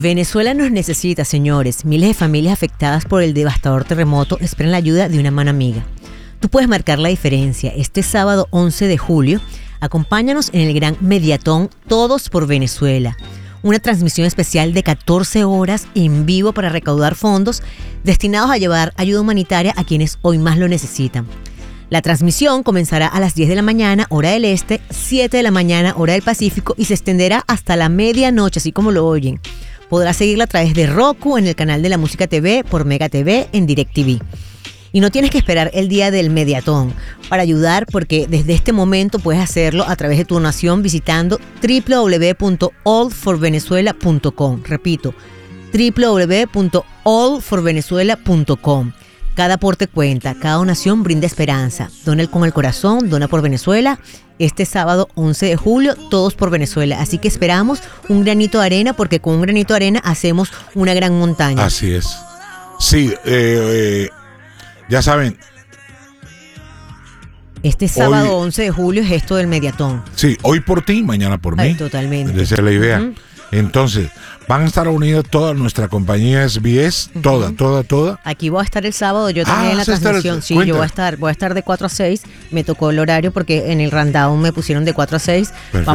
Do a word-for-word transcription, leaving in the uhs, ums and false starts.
Venezuela nos necesita, señores. Miles de familias afectadas por el devastador terremoto esperan la ayuda de una mano amiga. Tú puedes marcar la diferencia. Este sábado once de julio, acompáñanos en el gran Mediatón Todos por Venezuela. Una transmisión especial de catorce horas en vivo para recaudar fondos destinados a llevar ayuda humanitaria a quienes hoy más lo necesitan. La transmisión comenzará a las diez de la mañana, hora del este, siete de la mañana, hora del Pacífico, y se extenderá hasta la medianoche, así como lo oyen. Podrás seguirla a través de Roku, en el canal de La Música T V, por Mega T V, en DirecTV. Y no tienes que esperar el día del Mediatón para ayudar, porque desde este momento puedes hacerlo a través de tu donación visitando doble u doble u doble u punto all for venezuela punto com. Repito, doble u doble u doble u punto all for venezuela punto com. Cada aporte cuenta, cada donación brinda esperanza. Dona con el corazón, dona por Venezuela. Este sábado once de julio, Todos por Venezuela. Así que esperamos un granito de arena, porque con un granito de arena hacemos una gran montaña. Así es. Sí, eh, eh, ya saben. Este sábado hoy, once de julio es esto del Mediatón. Sí, hoy por ti, mañana por mí. Ay, totalmente. Esa es la idea. Uh-huh. Entonces, van a estar unidas toda nuestra compañía S B S, uh-huh. toda, toda, toda. Aquí voy a estar el sábado, yo también ah, en la transmisión. El, sí, cuenta. yo voy a estar, voy a estar de cuatro a seis. Me tocó el horario porque en el rundown me pusieron de cuatro a seis. Perfecto.